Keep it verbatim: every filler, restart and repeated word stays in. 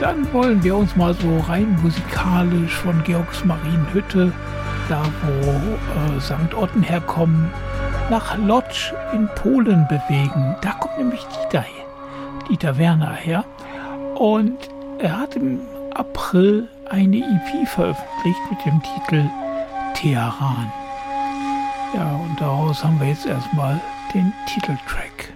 dann wollen wir uns mal so rein musikalisch von Georgs Marienhütte, da wo äh, Sankt Otten herkommen, nach Lodz in Polen bewegen. Da kommt nämlich Dieter her, Dieter Werner her. Und er hat im April eine E P veröffentlicht mit dem Titel Teheran. Ja, und daraus haben wir jetzt erstmal den Titeltrack.